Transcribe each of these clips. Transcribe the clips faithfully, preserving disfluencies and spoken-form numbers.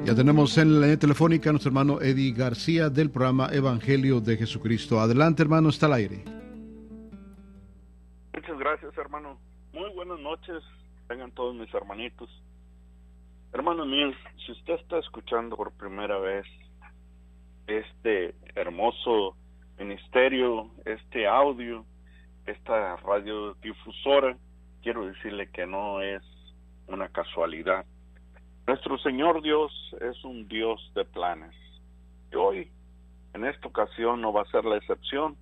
Ya tenemos en la línea telefónica a nuestro hermano Eddie García del programa Evangelio de Jesucristo. Adelante, hermano, está al aire. Muchas gracias, hermano. Muy buenas noches, vengan todos mis hermanitos. Hermanos míos, si usted está escuchando por primera vez este hermoso ministerio, este audio, esta radiodifusora, quiero decirle que no es una casualidad. Nuestro Señor Dios es un Dios de planes. Y hoy, en esta ocasión, no va a ser la excepción.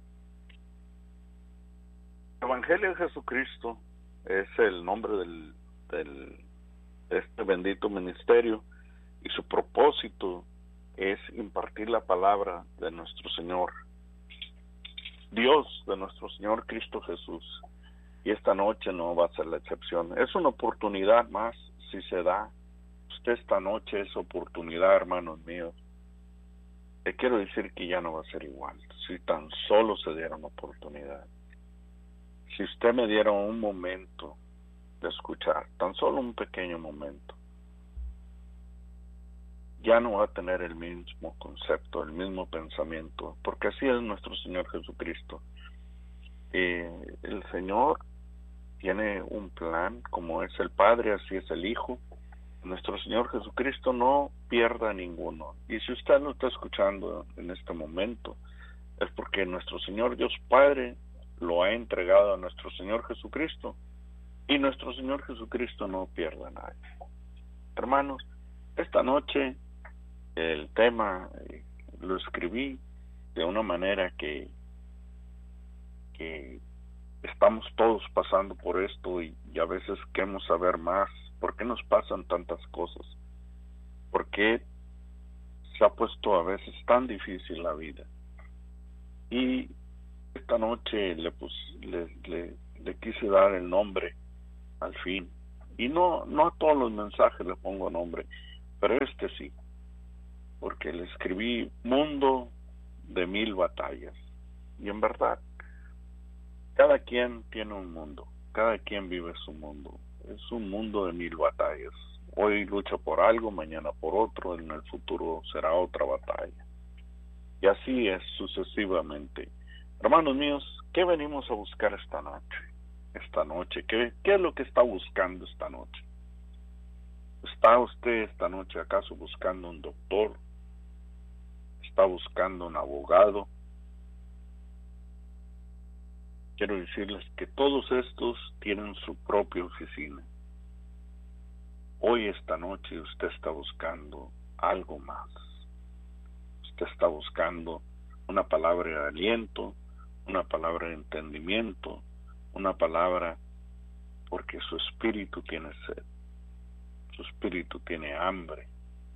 El Evangelio de Jesucristo es el nombre del, del, de este bendito ministerio, y su propósito es impartir la palabra de nuestro Señor, Dios, de nuestro Señor Cristo Jesús. Y esta noche no va a ser la excepción. Es una oportunidad más, si se da. Usted esta noche es oportunidad, hermanos míos. Le quiero decir que ya no va a ser igual, si tan solo se diera una oportunidad. Si usted me diera un momento de escuchar, tan solo un pequeño momento, ya no va a tener el mismo concepto, el mismo pensamiento, porque así es nuestro Señor Jesucristo. Eh, el Señor tiene un plan, como es el Padre, así es el Hijo. Nuestro Señor Jesucristo no pierda ninguno. Y si usted lo está escuchando en este momento, es porque nuestro Señor Dios Padre lo ha entregado a nuestro Señor Jesucristo, y nuestro Señor Jesucristo no pierde a nadie. Hermanos, esta noche el tema eh, lo escribí de una manera que, que estamos todos pasando por esto, y, y a veces queremos saber más. ¿Por qué nos pasan tantas cosas? ¿Por qué se ha puesto a veces tan difícil la vida? Y esta noche le, pues, le, le, le quise dar el nombre al fin. Y no, no a todos los mensajes le pongo nombre, pero este sí. Porque le escribí Mundo de Mil Batallas. Y en verdad, cada quien tiene un mundo. Cada quien vive su mundo. Es un mundo de mil batallas. Hoy lucha por algo, mañana por otro, en el futuro será otra batalla. Y así es sucesivamente. Hermanos míos, ¿qué venimos a buscar esta noche? Esta noche, ¿qué, qué es lo que está buscando esta noche? ¿Está usted esta noche acaso buscando un doctor? ¿Está buscando un abogado? Quiero decirles que todos estos tienen su propia oficina. Hoy, esta noche, usted está buscando algo más. Usted está buscando una palabra de aliento, una palabra de entendimiento, una palabra porque su espíritu tiene sed, su espíritu tiene hambre.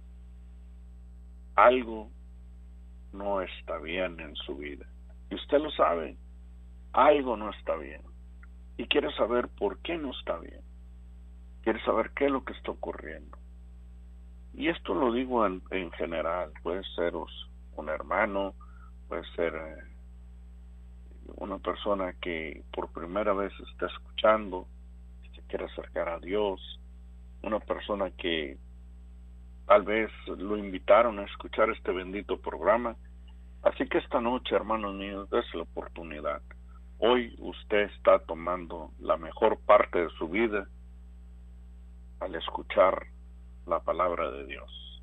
Algo no está bien en su vida. Y usted lo sabe. Algo no está bien y quiere saber por qué no está bien, quiere saber qué es lo que está ocurriendo. Y esto lo digo en, en general. Puede ser un hermano, puede ser eh, una persona que por primera vez está escuchando, que se quiere acercar a Dios, una persona que tal vez lo invitaron a escuchar este bendito programa. Así que esta noche, hermanos míos, es la oportunidad. Hoy usted está tomando la mejor parte de su vida al escuchar la palabra de Dios.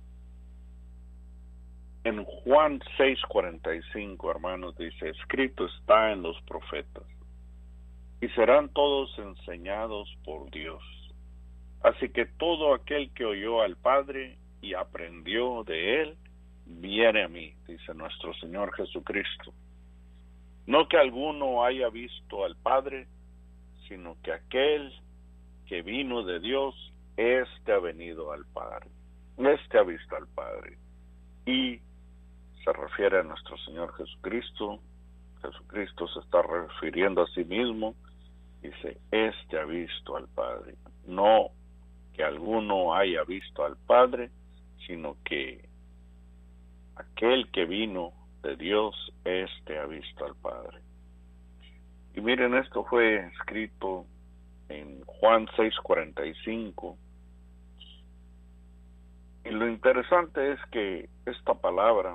En Juan seis cuarenta y cinco, hermanos, dice: escrito está en los profetas, y serán todos enseñados por Dios. Así que todo aquel que oyó al Padre y aprendió de él, viene a mí, dice nuestro Señor Jesucristo. No que alguno haya visto al Padre, sino que aquel que vino de Dios, éste ha venido al Padre. Éste ha visto al Padre. Y se refiere a nuestro Señor Jesucristo. Jesucristo se está refiriendo a sí mismo. Dice, éste ha visto al Padre. No que alguno haya visto al Padre, sino que aquel que vino de Dios, este ha visto al Padre. Y miren, esto fue escrito en Juan seis cuarenta y cinco, y lo interesante es que esta palabra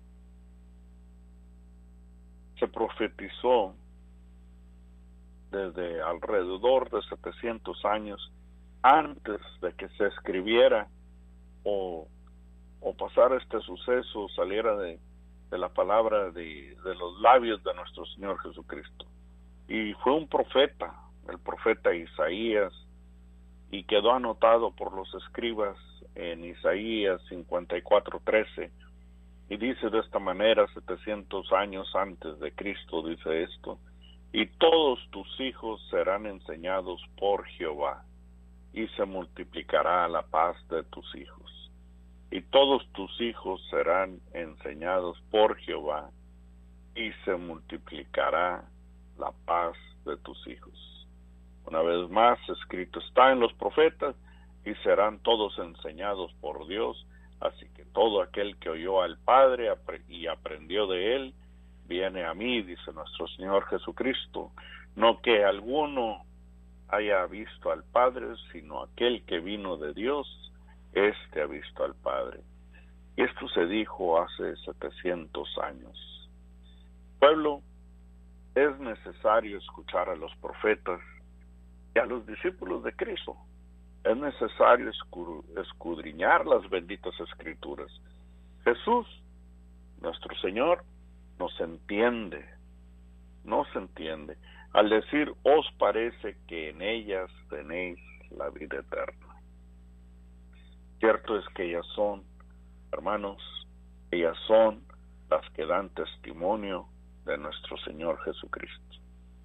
se profetizó desde alrededor de setecientos años antes de que se escribiera o, o pasara este suceso, saliera de, de la palabra de, de los labios de nuestro Señor Jesucristo. Y fue un profeta, el profeta Isaías, y quedó anotado por los escribas en Isaías cincuenta y cuatro trece, y dice de esta manera, setecientos años antes de Cristo, dice esto: y todos tus hijos serán enseñados por Jehová, y se multiplicará la paz de tus hijos. Y todos tus hijos serán enseñados por Jehová, y se multiplicará la paz de tus hijos. Una vez más, escrito está en los profetas, y serán todos enseñados por Dios. Así que todo aquel que oyó al Padre y aprendió de él, viene a mí, dice nuestro Señor Jesucristo. No que alguno haya visto al Padre, sino aquel que vino de Dios, éste ha visto al Padre. Y esto se dijo hace setecientos años. Pueblo, es necesario escuchar a los profetas y a los discípulos de Cristo. Es necesario escudriñar las benditas Escrituras. Jesús, nuestro Señor, nos entiende, nos entiende, al decir: os parece que en ellas tenéis la vida eterna. Cierto es que ellas son, hermanos, ellas son las que dan testimonio de nuestro Señor Jesucristo.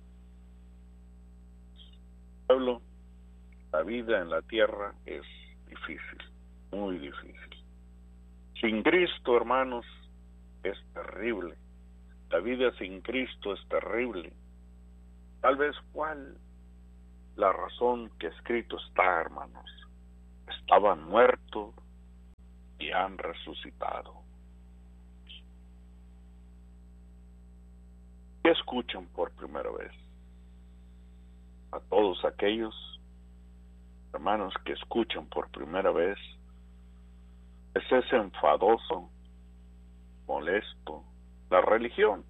Pueblo, la vida en la tierra es difícil, muy difícil. Sin Cristo, hermanos, es terrible. La vida sin Cristo es terrible. Tal vez cuál la razón que escrito está, hermanos. Estaban muertos y han resucitado. ¿Qué escuchan por primera vez? A todos aquellos hermanos que escuchan por primera vez, es ese enfadoso, molesto, la religión.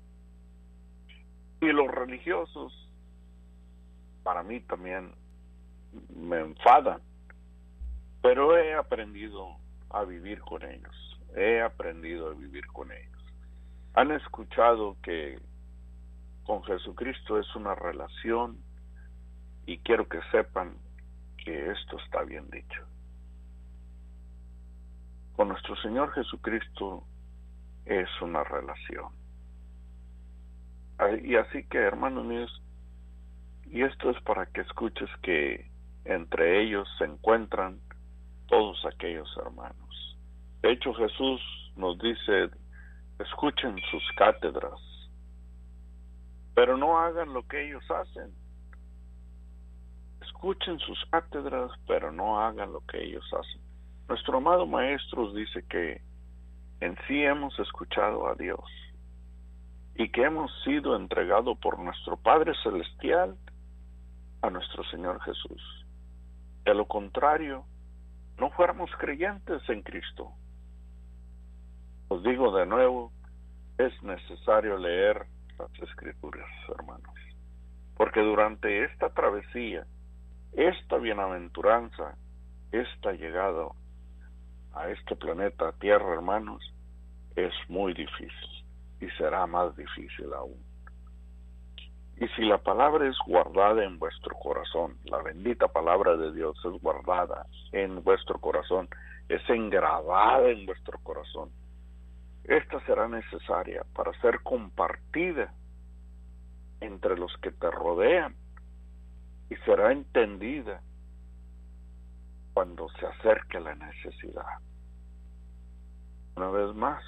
Y los religiosos, para mí también me enfadan, pero he aprendido a vivir con ellos, he aprendido a vivir con ellos. Han escuchado que con Jesucristo es una relación, y quiero que sepan que esto está bien dicho. Con nuestro Señor Jesucristo es una relación. Y así que, hermanos míos, y esto es para que escuches que entre ellos se encuentran todos aquellos hermanos. De hecho, Jesús nos dice: escuchen sus cátedras, pero no hagan lo que ellos hacen. Escuchen sus cátedras, pero no hagan lo que ellos hacen. Nuestro amado Maestro dice que en sí hemos escuchado a Dios y que hemos sido entregados por nuestro Padre Celestial a nuestro Señor Jesús. De lo contrario, no fuéramos creyentes en Cristo. Os digo de nuevo, es necesario leer las Escrituras, hermanos, porque durante esta travesía, esta bienaventuranza, esta llegada a este planeta Tierra, hermanos, es muy difícil y será más difícil aún. Y si la palabra es guardada en vuestro corazón, la bendita palabra de Dios es guardada en vuestro corazón, es engravada en vuestro corazón, esta será necesaria para ser compartida entre los que te rodean y será entendida cuando se acerque la necesidad. Una vez más,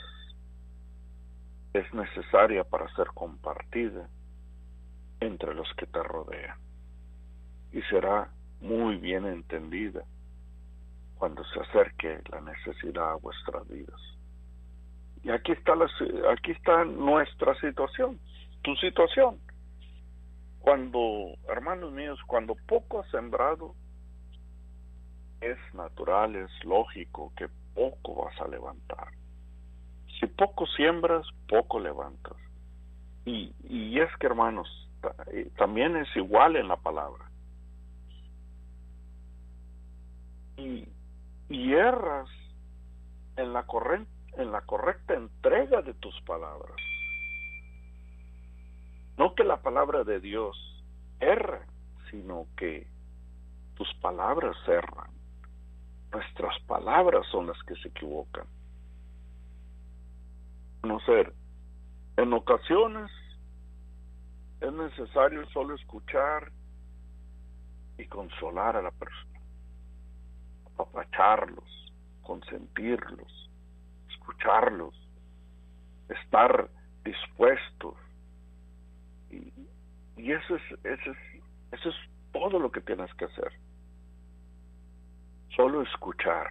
es necesaria para ser compartida entre los que te rodean y será muy bien entendida cuando se acerque la necesidad a vuestras vidas. Y aquí está la, aquí está nuestra situación, tu situación. Cuando, hermanos míos, cuando poco has sembrado, es natural, es lógico que poco vas a levantar. Si poco siembras, poco levantas. Y, y es que, hermanos, también es igual en la palabra. Y, y erras en la, corre, en la correcta entrega de tus palabras. No que la palabra de Dios erra, sino que tus palabras erran. Nuestras palabras son las que se equivocan. Conocer, en ocasiones es necesario solo escuchar y consolar a la persona, apapacharlos, consentirlos, escucharlos, estar dispuestos. Y, y eso es, eso es, eso es todo lo que tienes que hacer. Solo escuchar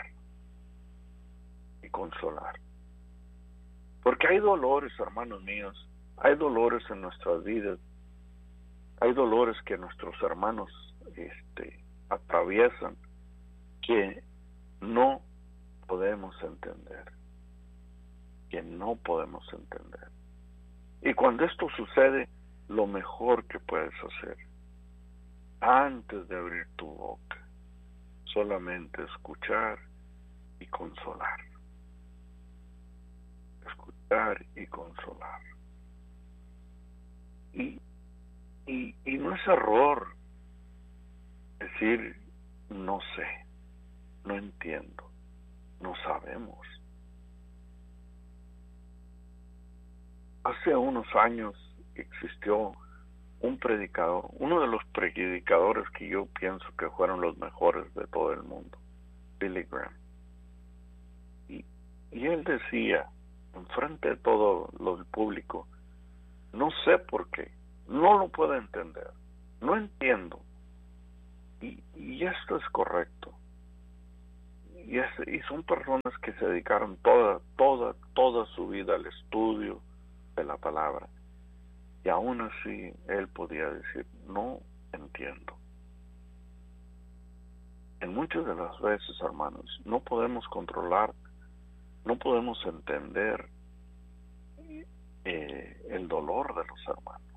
y consolar. Porque hay dolores, hermanos míos, hay dolores en nuestras vidas, hay dolores que nuestros hermanos este, atraviesan, que no podemos entender, que no podemos entender. Y cuando esto sucede, lo mejor que puedes hacer, antes de abrir tu boca, solamente escuchar y consolar. Escuchar y consolar. Y, y, y no es error decir, no sé, no entiendo, no sabemos. Hace unos años existió un predicador, uno de los predicadores que yo pienso que fueron los mejores de todo el mundo, Billy Graham. Y, y él decía, enfrente de todo el público, no sé por qué, no lo puedo entender, no entiendo. Y, y esto es correcto. Y, es, y son personas que se dedicaron toda, toda, toda su vida al estudio de la palabra. Y aún así él podía decir, no entiendo. En muchas de las veces, hermanos, no podemos controlar, no podemos entender eh, el dolor de los hermanos,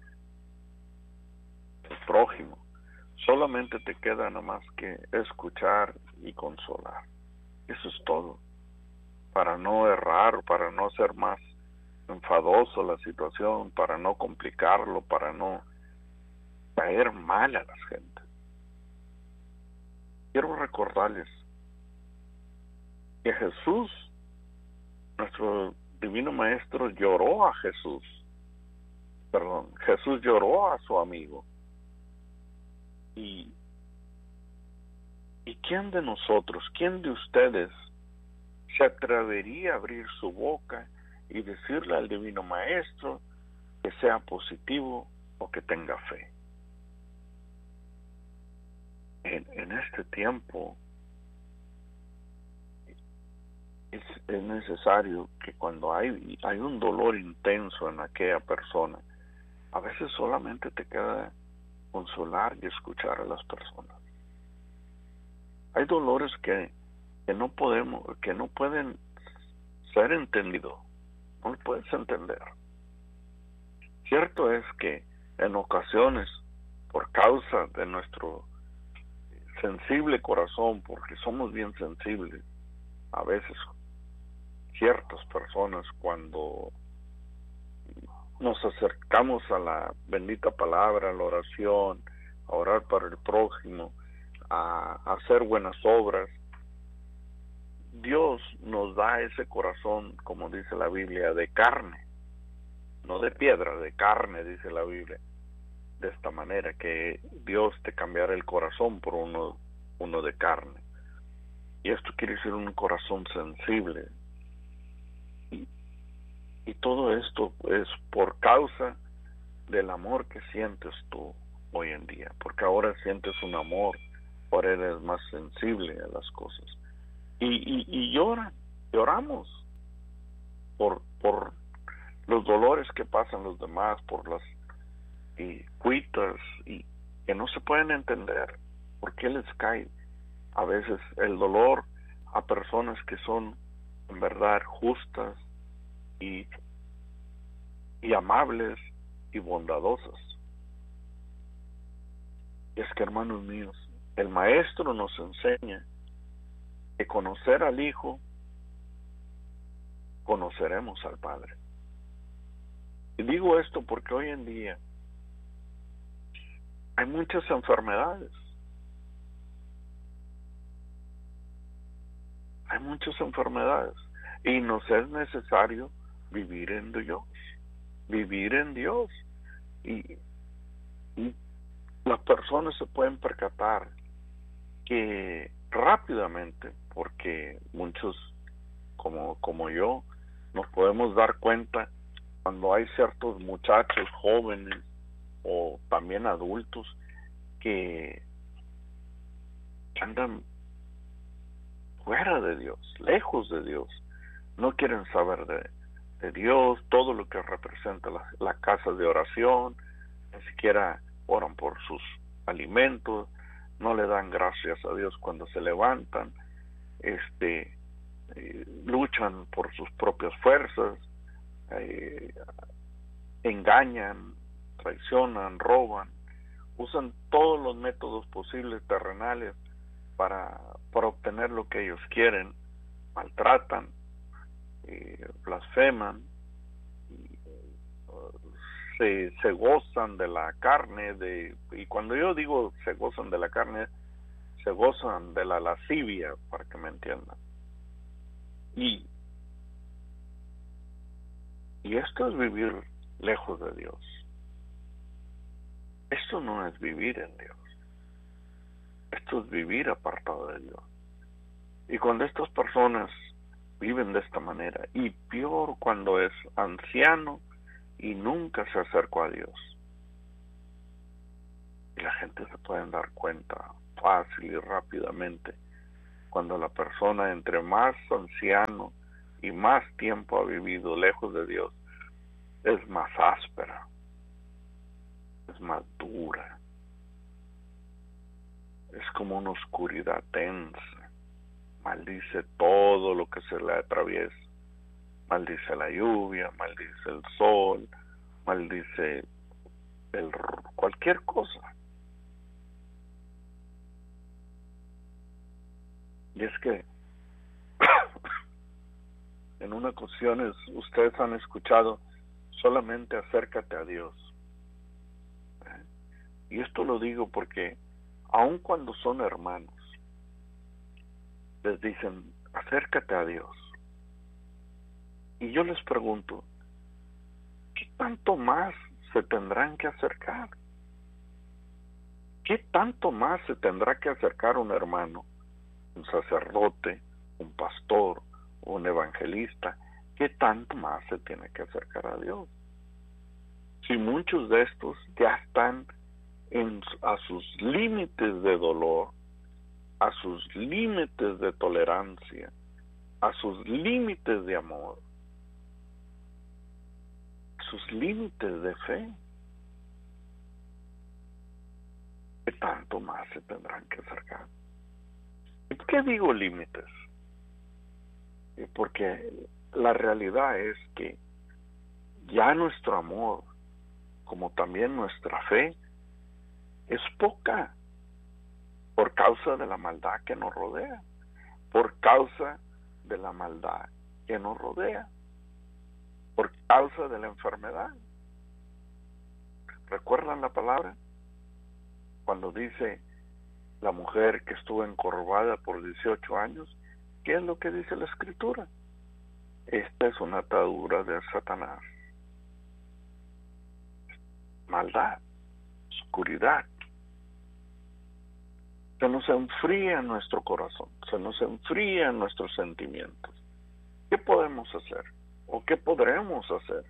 el prójimo. Solamente te queda nada más que escuchar y consolar. Eso es todo. Para no errar, para no ser más enfadoso la situación, para no complicarlo, para no caer mal a la gente. Quiero recordarles que Jesús, nuestro divino maestro, lloró a Jesús. Perdón, Jesús lloró a su amigo. Y, ¿y quién de nosotros, quién de ustedes se atrevería a abrir su boca y decirle al divino maestro que sea positivo o que tenga fe? En, en este tiempo es, es necesario que cuando hay, hay un dolor intenso en aquella persona, a veces solamente te queda consolar y escuchar a las personas. Hay dolores que, que no podemos, que no pueden ser entendidos, no lo puedes entender. Cierto es que en ocasiones, por causa de nuestro sensible corazón, porque somos bien sensibles, a veces ciertas personas, cuando nos acercamos a la bendita palabra, a la oración, a orar para el prójimo, a, a hacer buenas obras, Dios nos da ese corazón, como dice la Biblia, de carne, no de piedra, de carne, dice la Biblia, de esta manera, que Dios te cambiará el corazón por uno, uno de carne. Y esto quiere decir un corazón sensible. Y, y todo esto es por causa del amor que sientes tú hoy en día, porque ahora sientes un amor, ahora eres más sensible a las cosas. Y, y, y lloran, lloramos por, por los dolores que pasan los demás, por las y cuitas y que no se pueden entender por qué les cae a veces el dolor a personas que son en verdad justas y, y amables y bondadosas. Y es que, hermanos míos, el Maestro nos enseña que conocer al Hijo, conoceremos al Padre. Y digo esto porque hoy en día hay muchas enfermedades. Hay muchas enfermedades y nos es necesario vivir en Dios, vivir en Dios. Y, y las personas se pueden percatar que rápidamente, porque muchos como, como yo, nos podemos dar cuenta cuando hay ciertos muchachos jóvenes o también adultos que andan fuera de Dios, lejos de Dios, no quieren saber de, de Dios, todo lo que representa la, la casa de oración, ni siquiera oran por sus alimentos, no le dan gracias a Dios cuando se levantan, este eh, luchan por sus propias fuerzas, eh, engañan, traicionan, roban, usan todos los métodos posibles terrenales para, para obtener lo que ellos quieren, maltratan, eh, blasfeman, se, se gozan de la carne, de, y cuando yo digo se gozan de la carne, se gozan de la lascivia, para que me entiendan. Y, y esto es vivir lejos de Dios. Esto no es vivir en Dios. Esto es vivir apartado de Dios. Y cuando estas personas viven de esta manera, y peor cuando es anciano y nunca se acercó a Dios, y la gente se puede dar cuenta fácil y rápidamente cuando la persona entre más anciano y más tiempo ha vivido lejos de Dios, es más áspera, es más dura, es como una oscuridad densa, maldice todo lo que se le atraviesa, maldice la lluvia, maldice el sol, maldice el, cualquier cosa. Y es que en unas ocasiones ustedes han escuchado solamente acércate a Dios. ¿Eh? Y esto lo digo porque aun cuando son hermanos, les dicen acércate a Dios. Y yo les pregunto, ¿qué tanto más se tendrán que acercar? ¿Qué tanto más se tendrá que acercar un hermano, un sacerdote, un pastor, un evangelista? ¿Qué tanto más se tiene que acercar a Dios? Si muchos de estos ya están en, a sus límites de dolor, a sus límites de tolerancia, a sus límites de amor, a sus límites de fe, ¿qué tanto más se tendrán que acercar? ¿Y por qué digo límites? Porque la realidad es que ya nuestro amor, como también nuestra fe, es poca por causa de la maldad que nos rodea, por causa de la maldad que nos rodea, por causa de la enfermedad. ¿Recuerdan la palabra? Cuando dice la mujer que estuvo encorvada por dieciocho años, ¿qué es lo que dice la Escritura? Esta es una atadura de Satanás. Maldad, oscuridad. Se nos enfría nuestro corazón, se nos enfría nuestros sentimientos. ¿Qué podemos hacer? ¿O qué podremos hacer?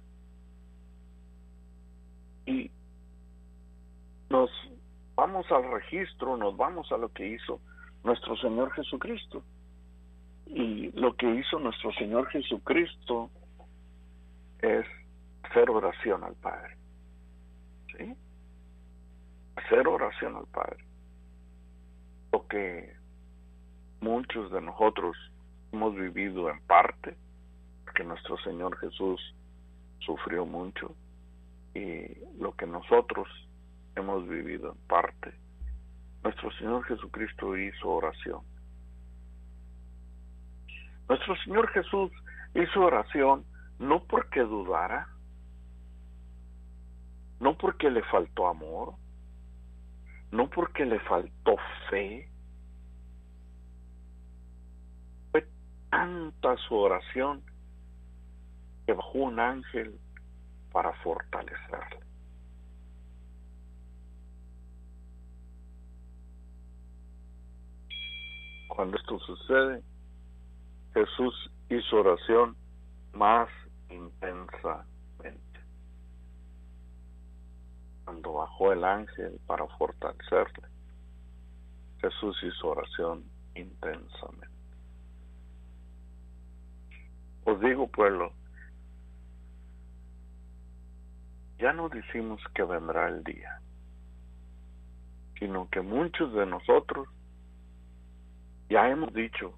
Y nos vamos al registro, nos vamos a lo que hizo nuestro Señor Jesucristo. Y lo que hizo nuestro Señor Jesucristo es hacer oración al Padre. ¿Sí? Hacer oración al Padre. Lo que muchos de nosotros hemos vivido en parte, porque nuestro Señor Jesús sufrió mucho, y lo que nosotros hemos vivido en parte, nuestro Señor Jesucristo hizo oración. Nuestro Señor Jesús hizo oración no porque dudara, no porque le faltó amor, no porque le faltó fe. Fue tanta su oración que bajó un ángel para fortalecerle. Cuando esto sucede, Jesús hizo oración más intensamente. Cuando bajó el ángel para fortalecerle, Jesús hizo oración intensamente. Os digo, pueblo, ya no decimos que vendrá el día, sino que muchos de nosotros ya hemos dicho: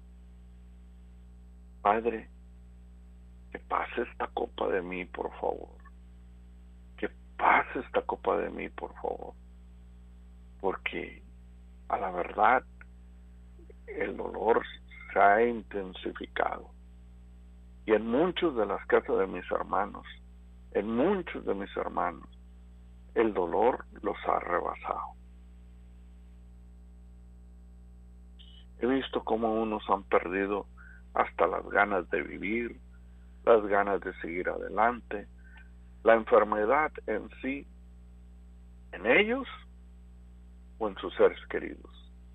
Padre, que pase esta copa de mí, por favor. Que pase esta copa de mí, por favor. Porque a la verdad el dolor se ha intensificado. Y en muchos de las casas de mis hermanos, en muchos de mis hermanos, el dolor los ha rebasado. He visto cómo unos han perdido hasta las ganas de vivir, las ganas de seguir adelante, la enfermedad en sí, en ellos o en sus seres queridos.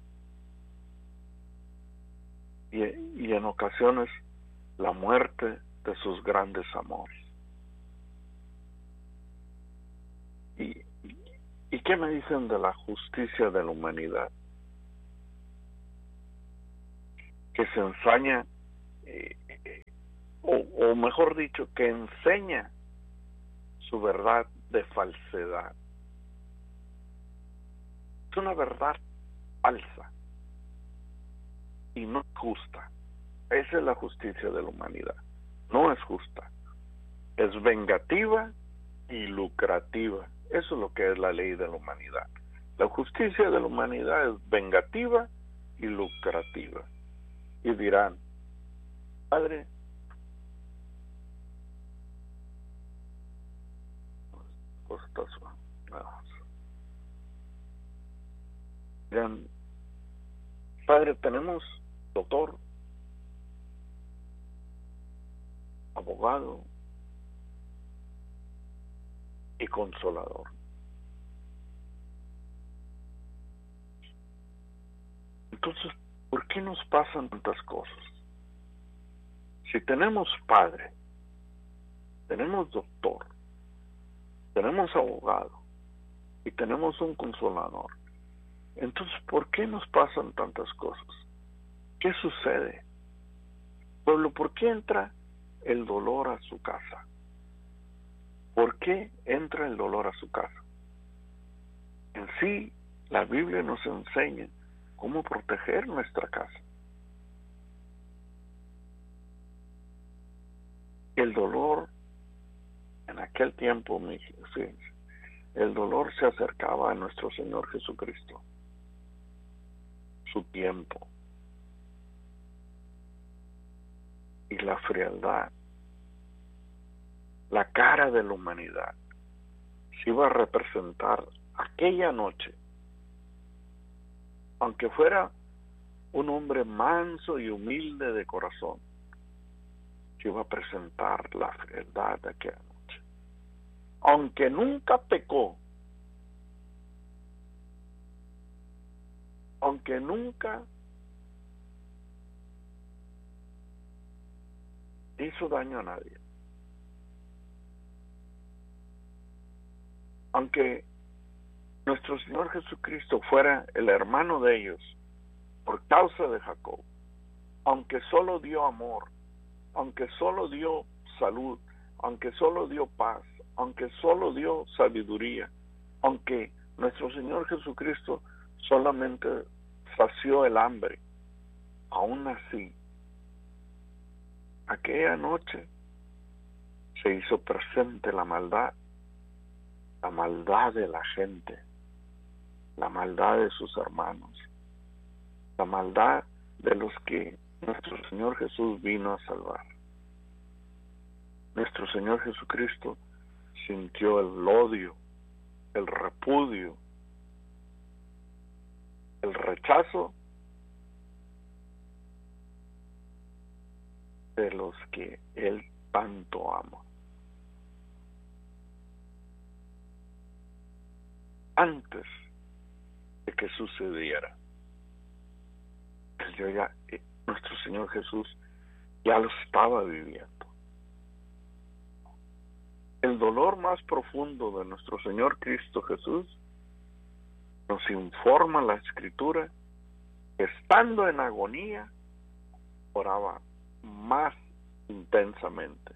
Y, y en ocasiones la muerte de sus grandes amores. ¿Y, y qué me dicen de la justicia de la humanidad? Que se ensaña, eh, eh, o, o mejor dicho, que enseña su verdad de falsedad. Es una verdad falsa y no justa. Esa es la justicia de la humanidad. No es justa. Es vengativa y lucrativa. Eso es lo que es la ley de la humanidad. La justicia de la humanidad es vengativa y lucrativa. Y dirán: Padre, dirán, Padre, tenemos doctor, abogado y consolador. Entonces, ¿por qué nos pasan tantas cosas? Si tenemos padre, tenemos doctor, tenemos abogado y tenemos un consolador, entonces, ¿por qué nos pasan tantas cosas? ¿Qué sucede? Pueblo, ¿por qué entra el dolor a su casa? ¿Por qué entra el dolor a su casa? En sí, la Biblia nos enseña cómo proteger nuestra casa. El dolor, en aquel tiempo, fíjense, el dolor se acercaba a nuestro Señor Jesucristo. Su tiempo. Y la frialdad, la cara de la humanidad, se iba a representar aquella noche. Aunque fuera un hombre manso y humilde de corazón, se iba a presentar la frialdad de aquella noche. Aunque nunca pecó, aunque nunca hizo daño a nadie, aunque nuestro Señor Jesucristo fuera el hermano de ellos por causa de Jacob, aunque solo dio amor, aunque solo dio salud, aunque solo dio paz, aunque solo dio sabiduría, aunque nuestro Señor Jesucristo solamente sació el hambre, aún así aquella noche se hizo presente la maldad, la maldad de la gente, la maldad de sus hermanos, la maldad de los que nuestro Señor Jesús vino a salvar. Nuestro Señor Jesucristo sintió el odio, el repudio, el rechazo de los que Él tanto ama. Antes de que sucediera, Él ya, nuestro Señor Jesús ya lo estaba viviendo. El dolor más profundo de nuestro Señor Cristo Jesús nos informa la Escritura que estando en agonía oraba más intensamente.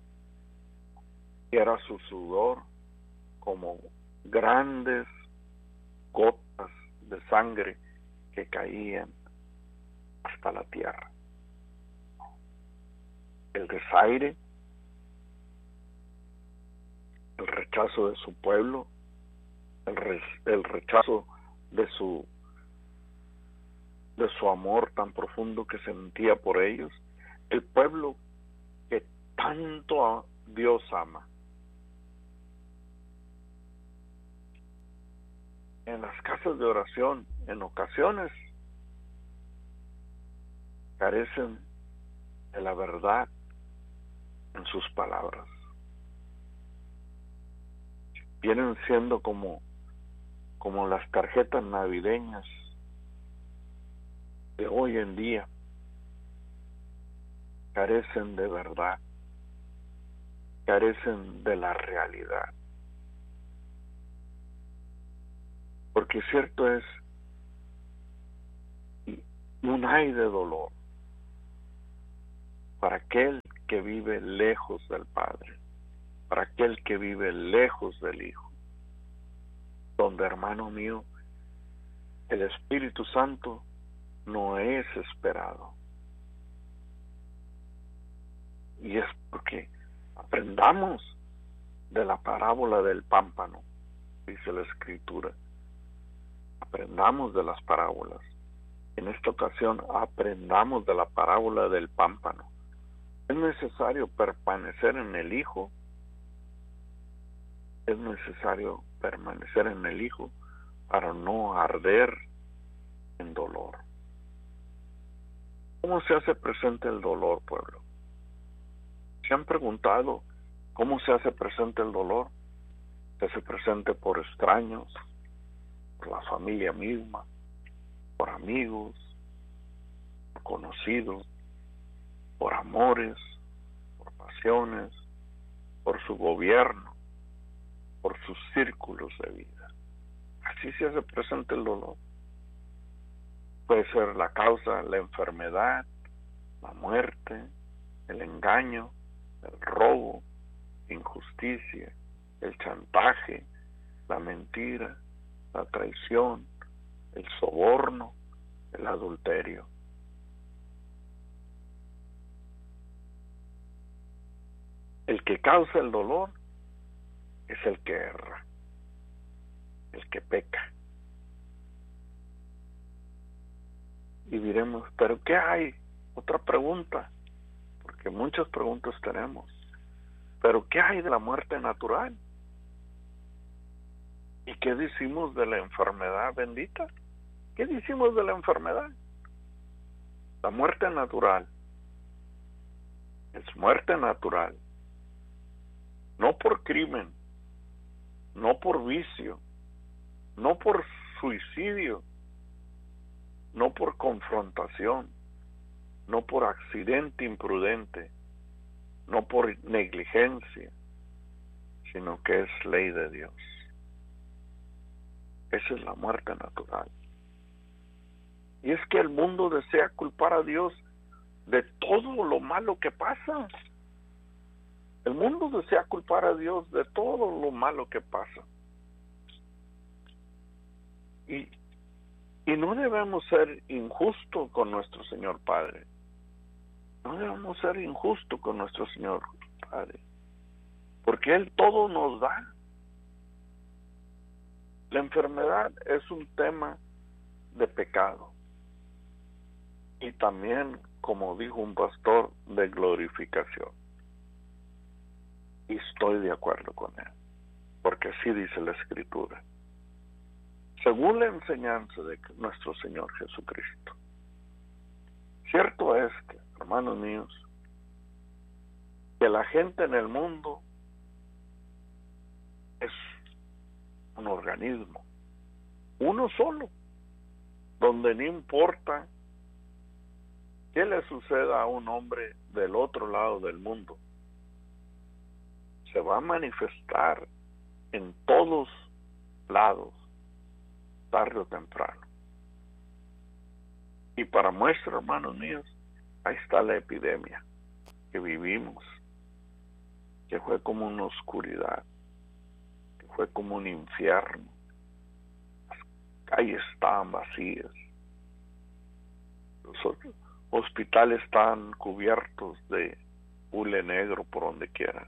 Y era su sudor como grandes gotas de sangre que caían hasta la tierra. El desaire, el rechazo de su pueblo, el, re, el rechazo de su de su amor tan profundo que sentía por ellos, el pueblo que tanto a Dios ama. En las casas de oración, en ocasiones, carecen de la verdad en sus palabras. Vienen siendo como, como las tarjetas navideñas de hoy en día. Carecen de verdad, carecen de la realidad. Porque cierto es, un ay de dolor para aquel que vive lejos del Padre, para aquel que vive lejos del Hijo, donde, hermano mío, el Espíritu Santo no es esperado. Y es porque aprendamos de la parábola del pámpano, dice la Escritura. Aprendamos de las parábolas. En esta ocasión aprendamos de la parábola del pámpano. Es necesario permanecer en el Hijo. Es necesario permanecer en el Hijo para no arder en dolor. ¿Cómo se hace presente el dolor, pueblo? ¿Se han preguntado cómo se hace presente el dolor? Se hace presente por extraños, por la familia misma, por amigos, por conocidos, por amores, por pasiones, por su gobierno, por sus círculos de vida. Así se hace presente el dolor. Puede ser la causa, la enfermedad, la muerte, el engaño, el robo, la injusticia, el chantaje, la mentira, la traición, el soborno, el adulterio. El que causa el dolor es el que erra, el que peca. Y diremos, ¿pero qué hay? Otra pregunta, porque muchas preguntas tenemos. ¿Pero qué hay de la muerte natural? ¿Y qué decimos de la enfermedad bendita? ¿Qué decimos de la enfermedad? La muerte natural es muerte natural, no por crimen, no por vicio, no por suicidio, no por confrontación, no por accidente imprudente, no por negligencia, sino que es ley de Dios. Esa es la muerte natural. Y es que el mundo desea culpar a Dios de todo lo malo que pasa. El mundo desea culpar a Dios de todo lo malo que pasa. Y, y no debemos ser injustos con nuestro Señor Padre. No debemos ser injustos con nuestro Señor Padre, porque Él todo nos da. La enfermedad es un tema de pecado y también, como dijo un pastor, de glorificación. Y estoy de acuerdo con él, porque así dice la Escritura, según la enseñanza de nuestro Señor Jesucristo. Cierto es que, hermanos míos, que la gente en el mundo es un organismo, uno solo, donde no importa qué le suceda a un hombre del otro lado del mundo, se va a manifestar en todos lados, tarde o temprano. Y para muestra, hermanos míos, ahí está la epidemia que vivimos, que fue como una oscuridad, que fue como un infierno. Las calles estaban vacías, los hospitales estaban cubiertos de hule negro por donde quiera.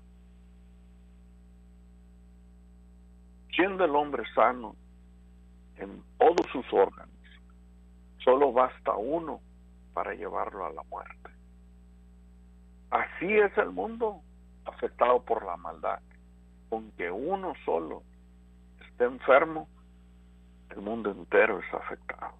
Siendo el hombre sano en todos sus órganos, solo basta uno para llevarlo a la muerte. Así es el mundo afectado por la maldad. Con que uno solo esté enfermo, el mundo entero es afectado.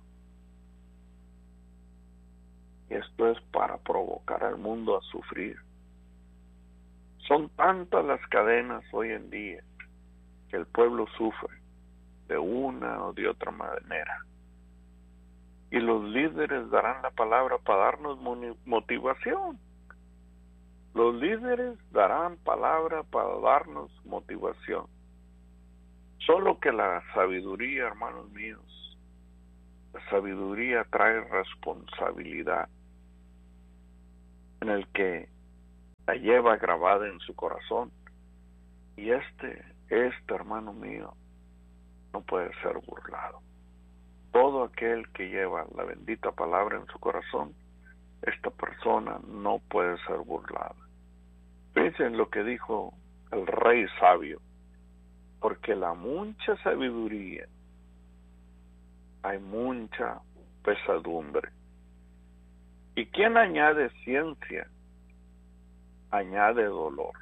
Y esto es para provocar al mundo a sufrir. Son tantas las cadenas hoy en día que el pueblo sufre de una o de otra manera. Y los líderes darán la palabra para darnos motivación. Los líderes darán palabra para darnos motivación. Solo que la sabiduría, hermanos míos, la sabiduría trae responsabilidad, en el que la lleva grabada en su corazón. Y este, este hermano mío, no puede ser burlado. Todo aquel que lleva la bendita palabra en su corazón, esta persona no puede ser burlada. Piensen lo que dijo el rey sabio, porque la mucha sabiduría hay mucha pesadumbre. Y quien añade ciencia, añade dolor.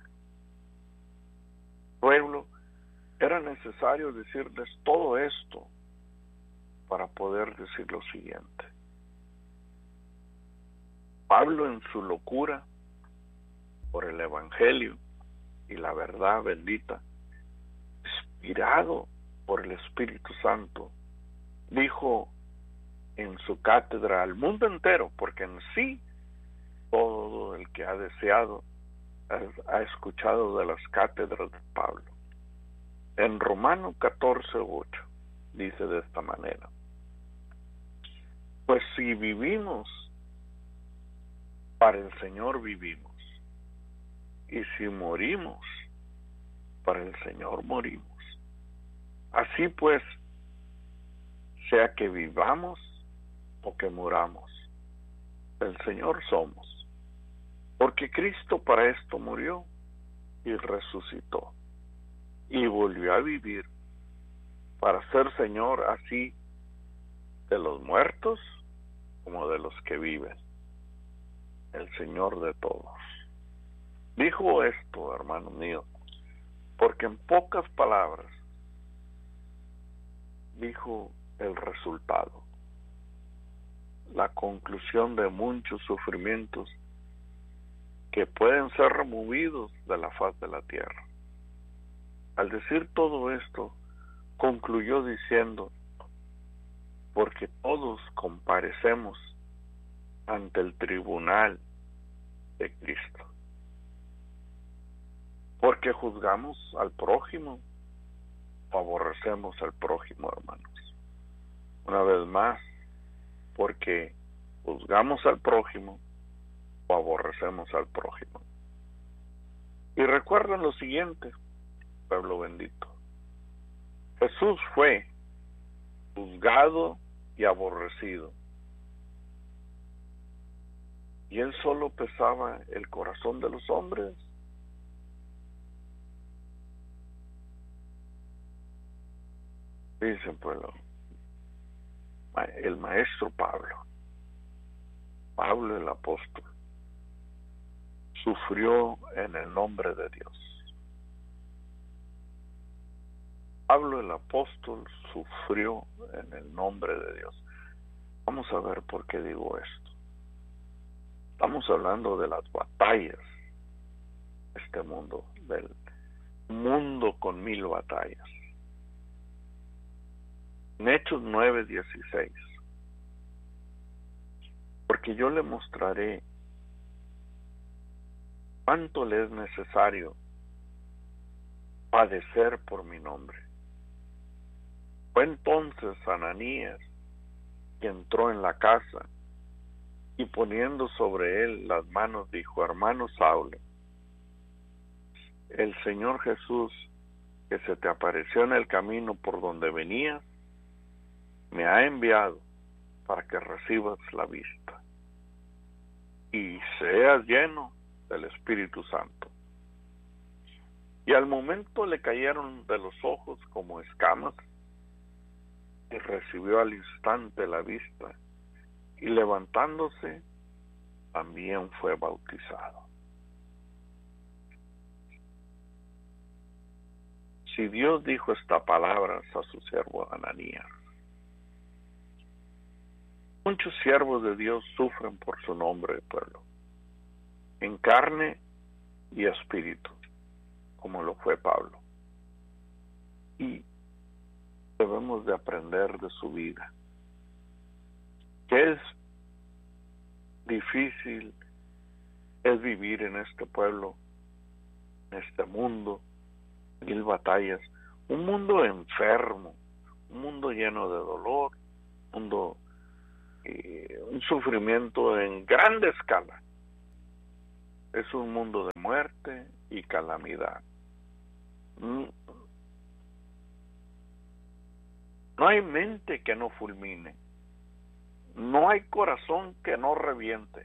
Pueblo, era necesario decirles todo esto para poder decir lo siguiente. Pablo, en su locura por el Evangelio y la verdad bendita, inspirado por el Espíritu Santo, dijo en su cátedra al mundo entero, porque en sí todo el que ha deseado ha escuchado de las cátedras de Pablo. En Romanos catorce ocho dice de esta manera: pues si vivimos, para el Señor vivimos, y si morimos, para el Señor morimos. Así pues, sea que vivamos o que muramos, del Señor somos, porque Cristo para esto murió y resucitó y volvió a vivir para ser Señor así de los muertos como de los que viven, el Señor de todos. Dijo esto, hermano mío, porque en pocas palabras dijo el resultado, la conclusión de muchos sufrimientos que pueden ser removidos de la faz de la tierra. Al decir todo esto, concluyó diciendo: porque todos comparecemos ante el tribunal de Cristo. Porque juzgamos al prójimo o aborrecemos al prójimo, hermanos. Una vez más, porque juzgamos al prójimo o aborrecemos al prójimo. Y recuerden lo siguiente, pueblo bendito: Jesús fue juzgado y aborrecido y él solo pesaba el corazón de los hombres. Dicen, pues, el maestro Pablo, Pablo el apóstol, sufrió en el nombre de Dios. Pablo el apóstol sufrió en el nombre de Dios. Vamos a ver por qué digo esto. Estamos hablando de las batallas de este mundo, del mundo con mil batallas. En Hechos nueve dieciséis, porque yo le mostraré cuánto le es necesario padecer por mi nombre. Fue entonces Ananías que entró en la casa y poniendo sobre él las manos dijo: hermano Saulo, el Señor Jesús que se te apareció en el camino por donde venías me ha enviado para que recibas la vista y seas lleno del Espíritu Santo. Y al momento le cayeron de los ojos como escamas y recibió al instante la vista y levantándose también fue bautizado. Si Dios dijo esta palabra a su siervo Ananías, muchos siervos de Dios sufren por su nombre, pueblo, en carne y espíritu, como lo fue Pablo. Y debemos de aprender de su vida, que es difícil es vivir en este pueblo, en este mundo, mil batallas, un mundo enfermo, un mundo lleno de dolor, un mundo eh, un sufrimiento en grande escala. Es un mundo de muerte y calamidad. No hay mente que no fulmine. No hay corazón que no reviente.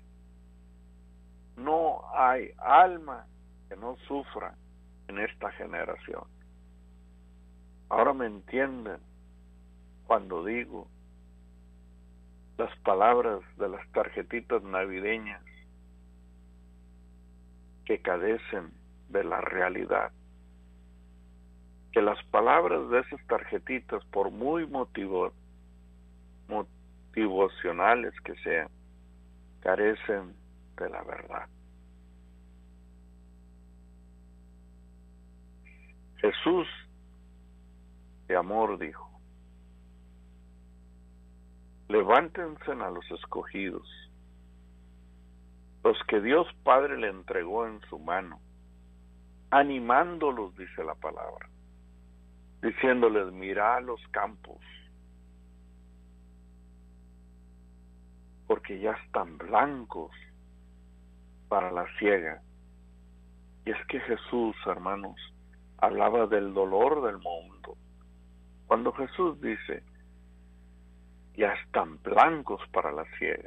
No hay alma que no sufra en esta generación. Ahora me entienden cuando digo las palabras de las tarjetitas navideñas que carecen de la realidad. Que las palabras de esas tarjetitas, por muy motivo, motivacionales que sean, carecen de la verdad. Jesús de amor dijo: levántense a los escogidos, los que Dios Padre le entregó en su mano, animándolos, dice la palabra, diciéndoles: mirad los campos, porque ya están blancos para la siega. Y es que Jesús, hermanos, hablaba del dolor del mundo. Cuando Jesús dice: ya están blancos para la siega,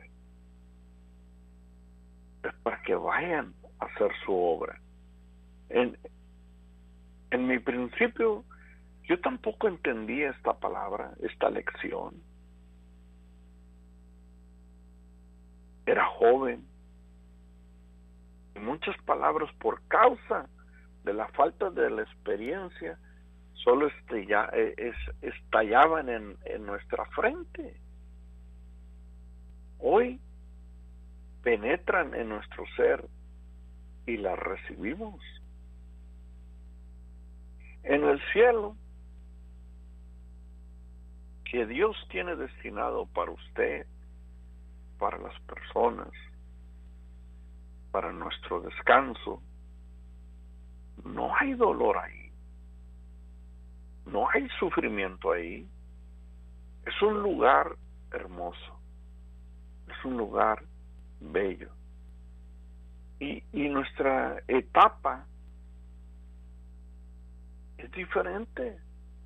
es para que vayan a hacer su obra. En, en mi principio, yo tampoco entendía esta palabra, esta lección. Era joven. Y muchas palabras, por causa de la falta de la experiencia, solo estalla, es, estallaban en, en nuestra frente. Hoy penetran en nuestro ser y las recibimos. En el cielo, que Dios tiene destinado para usted, para las personas, para nuestro descanso, no hay dolor ahí, no hay sufrimiento ahí. Es un lugar hermoso, es un lugar bello. Y, y nuestra etapa es diferente,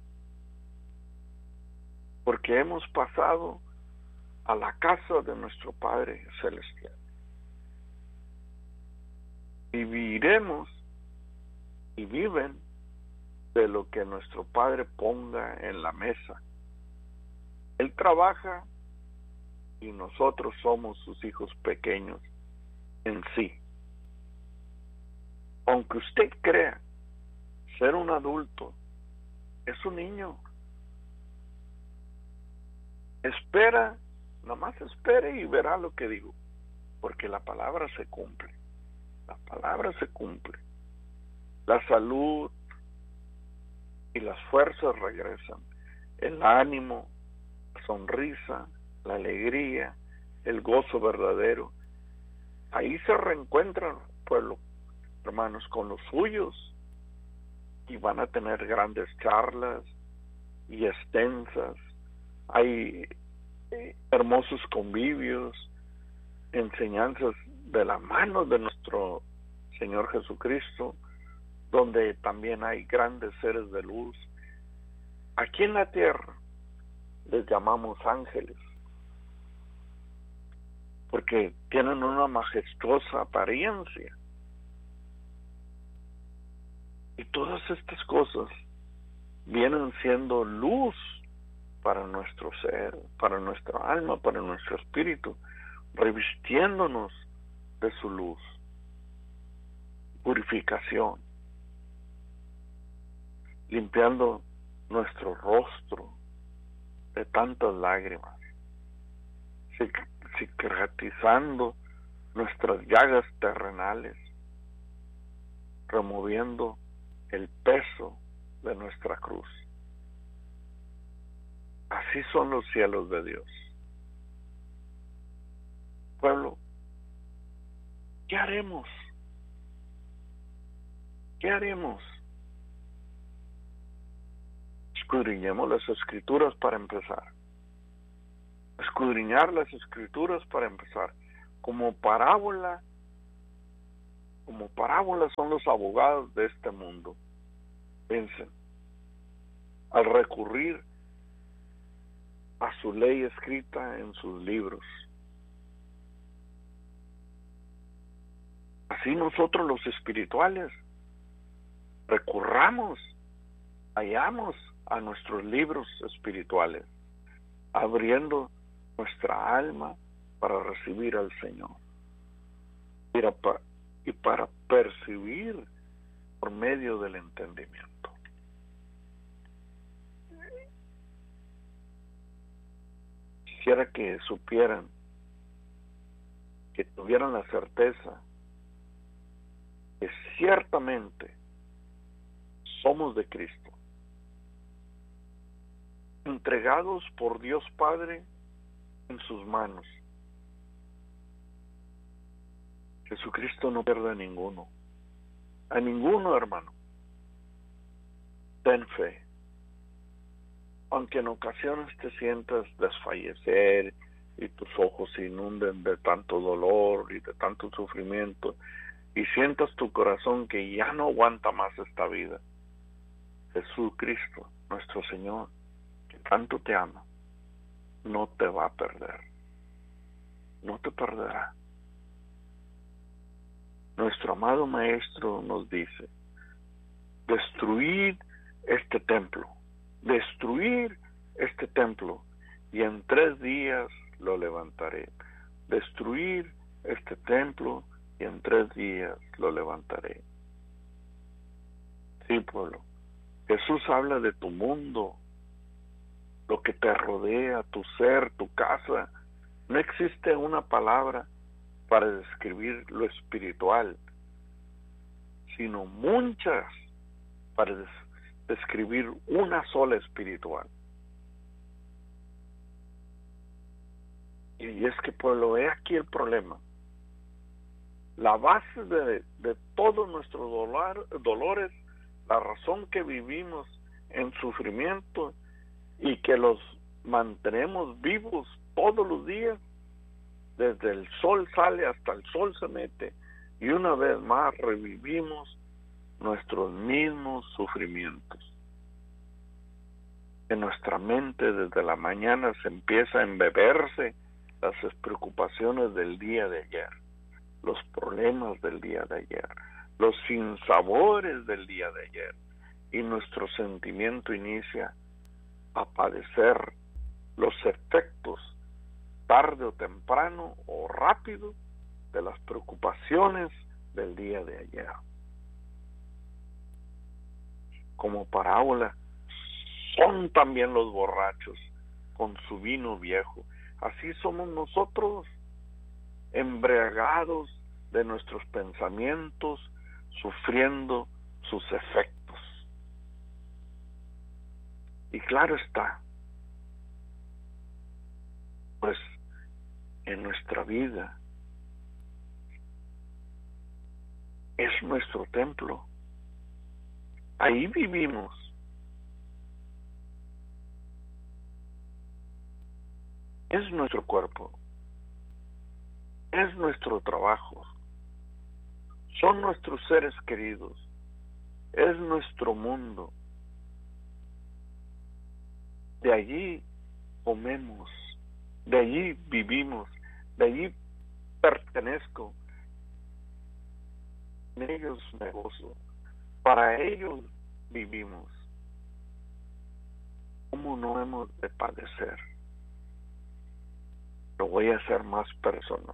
porque hemos pasado a la casa de nuestro Padre Celestial. Viviremos y viven de lo que nuestro Padre ponga en la mesa. Él trabaja y nosotros somos sus hijos pequeños en sí. Aunque usted crea ser un adulto, es un niño. Espera, nomás espere y verá lo que digo, porque la palabra se cumple. La palabra se cumple. La salud y las fuerzas regresan. El ánimo, la sonrisa, la alegría, el gozo verdadero. Ahí se reencuentran, pueblo, hermanos, con los suyos, y van a tener grandes charlas y extensas. Hay eh, hermosos convivios, enseñanzas de la mano de nuestro Señor Jesucristo, donde también hay grandes seres de luz. Aquí en la tierra les llamamos ángeles, porque tienen una majestuosa apariencia. Y todas estas cosas vienen siendo luz para nuestro ser, para nuestra alma, para nuestro espíritu, revistiéndonos de su luz. Purificación, limpiando nuestro rostro de tantas lágrimas, cicatrizando nuestras llagas terrenales, removiendo el peso de nuestra cruz. Así son los cielos de Dios. Pueblo, ¿qué haremos? ¿Qué haremos? Escudriñemos las Escrituras para empezar. Escudriñar las Escrituras para empezar. Como parábola, como parábola son los abogados de este mundo. Piensen, al recurrir a su ley escrita en sus libros. Así nosotros los espirituales recurramos, hallamos a nuestros libros espirituales, abriendo nuestra alma para recibir al Señor y para percibir por medio del entendimiento. Quisiera que supieran, que tuvieran la certeza que ciertamente somos de Cristo, entregados por Dios Padre en sus manos. Jesucristo no pierde a ninguno, a ninguno, hermano. Ten fe. Aunque en ocasiones te sientas desfallecer y tus ojos se inunden de tanto dolor y de tanto sufrimiento, y sientas tu corazón que ya no aguanta más esta vida, Jesucristo, nuestro Señor, que tanto te ama, no te va a perder. No te perderá. Nuestro amado Maestro nos dice: destruid este templo, destruir este templo, y en tres días lo levantaré. Destruir este templo, y en tres días lo levantaré. Sí, pueblo. Jesús habla de tu mundo, lo que te rodea, tu ser, tu casa. No existe una palabra para describir lo espiritual, sino muchas para des- describir una sola espiritual. Y es que, pueblo, he aquí el problema. La base de, de todos nuestros dolor, dolores, la razón que vivimos en sufrimiento y que los mantenemos vivos todos los días, desde el sol sale hasta el sol se mete, y una vez más revivimos nuestros mismos sufrimientos. En nuestra mente desde la mañana se empieza a embeberse las preocupaciones del día de ayer. los problemas del día de ayer, los sinsabores del día de ayer, y nuestro sentimiento inicia a padecer los efectos, tarde o temprano o rápido, de las preocupaciones del día de ayer. Como parábola, son también los borrachos con su vino viejo. Así somos nosotros, embriagados de nuestros pensamientos, sufriendo sus efectos. Y claro está, pues en nuestra vida es nuestro templo. Ahí vivimos. Es nuestro cuerpo. Es nuestro trabajo. Son nuestros seres queridos. Es nuestro mundo. De allí comemos. De allí vivimos. De allí pertenezco. En ellos me gozo. Para ellos vivimos. ¿Cómo no hemos de padecer? Lo voy a hacer más personal.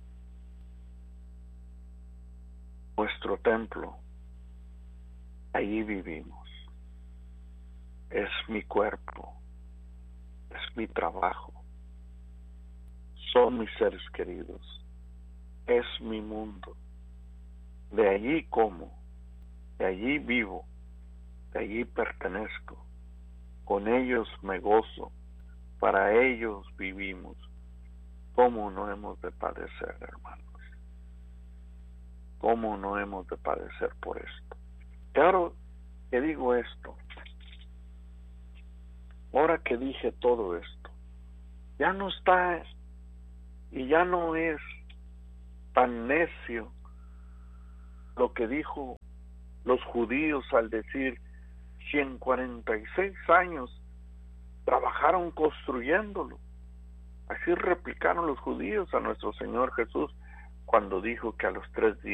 Nuestro templo, allí vivimos. Es mi cuerpo, es mi trabajo, son mis seres queridos, es mi mundo. De allí como, de allí vivo, de allí pertenezco, con ellos me gozo, para ellos vivimos. ¿Cómo no hemos de padecer, hermanos? ¿Cómo no hemos de padecer por esto? Claro que digo esto, ahora que dije todo esto, ya no está y ya no es tan necio lo que dijo los judíos al decir, si en cuarenta y seis años trabajaron construyéndolo. Así replicaron los judíos a nuestro Señor Jesús cuando dijo que a los tres días